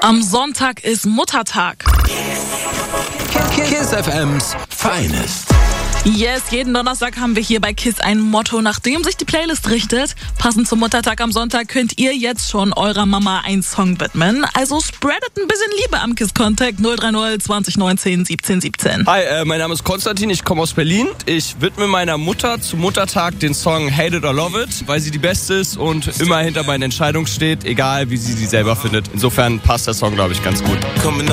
Am Sonntag ist Muttertag. Kiss FM's Finest. Yes, jeden Donnerstag haben wir hier bei KISS ein Motto, nach dem sich die Playlist richtet. Passend zum Muttertag am Sonntag könnt ihr jetzt schon eurer Mama einen Song widmen. Also spreadet ein bisschen Liebe am KISS-Kontakt 030 2019 1717. Hi, mein Name ist Konstantin, ich komme aus Berlin. Ich widme meiner Mutter zum Muttertag den Song Hate It or Love It, weil sie die Beste ist und immer hinter meinen Entscheidungen steht, egal wie sie selber findet. Insofern passt der Song, glaube ich, ganz gut.